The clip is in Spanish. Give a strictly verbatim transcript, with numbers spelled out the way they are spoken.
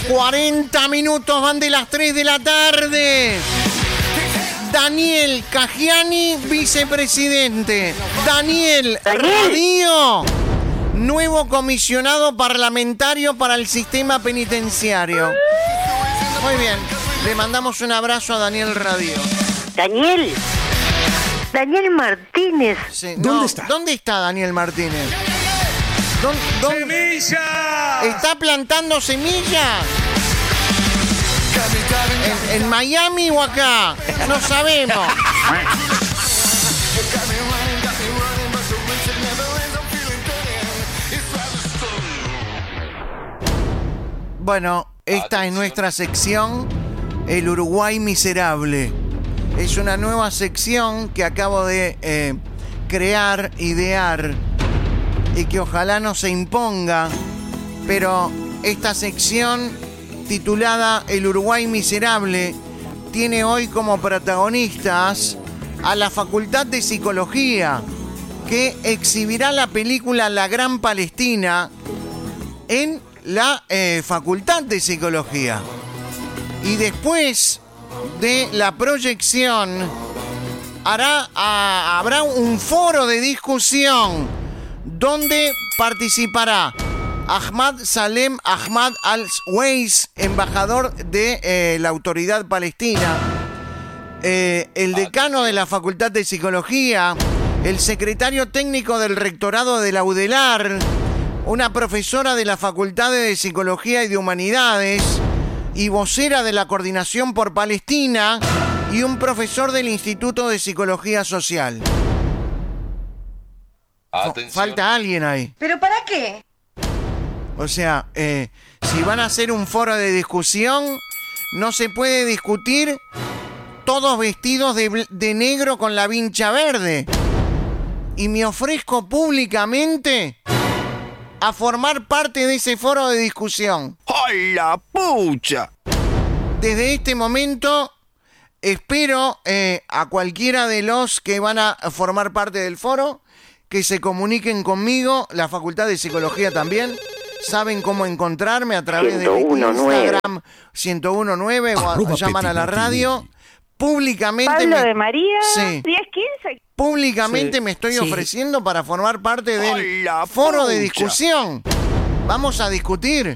cuarenta minutos van de las tres de la tarde. Daniel Cagiani, vicepresidente. Daniel, Daniel. Radio, nuevo comisionado parlamentario para el sistema penitenciario. Muy bien, le mandamos un abrazo a Daniel Radio. Daniel. Daniel Martínez. Sí, ¿Dónde no, está? ¿Dónde está Daniel Martínez? ¿Dónde, dónde- ¡Semilla! ¿Está plantando semillas? ¿En, en Miami o acá? No sabemos. Bueno, esta es nuestra sección, El Uruguay Miserable. Es una nueva sección que acabo de eh, crear, idear, y que ojalá no se imponga, pero esta sección titulada El Uruguay Miserable tiene hoy como protagonistas a la Facultad de Psicología, que exhibirá la película La Gran Palestina en la eh, Facultad de Psicología. Y después de la proyección hará, a, habrá un foro de discusión donde participará Ahmad Salem Ahmad Al-Weiss, embajador de eh, la Autoridad Palestina, eh, el decano de la Facultad de Psicología, el secretario técnico del rectorado de la UDELAR, una profesora de la Facultad de Psicología y de Humanidades y vocera de la Coordinación por Palestina, y un profesor del Instituto de Psicología Social. Atención. Falta alguien ahí. ¿Pero para qué? O sea, eh, si van a hacer un foro de discusión, no se puede discutir todos vestidos de, bl- de negro con la vincha verde. Y me ofrezco públicamente a formar parte de ese foro de discusión. ¡Ay, la pucha! Desde este momento espero eh, a cualquiera de los que van a formar parte del foro que se comuniquen conmigo, la Facultad de Psicología también. Saben cómo encontrarme a través de Instagram ciento uno nueve o a- Arroba llaman a la Petit radio. Públicamente Pablo me, de María, Sí. diez quince. públicamente Sí, me estoy sí. ofreciendo para formar parte ¡Ay, del la foro de pucha! discusión. Vamos a discutir.